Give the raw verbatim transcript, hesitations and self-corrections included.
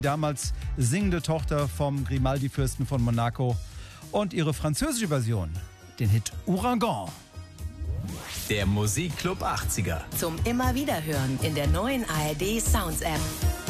damals singende Tochter vom Grimaldi-Fürsten von Monaco, und ihre französische Version, den Hit Ouragan. Der Musikclub achtziger. Zum immer wieder hören in der neuen A R D Sounds App.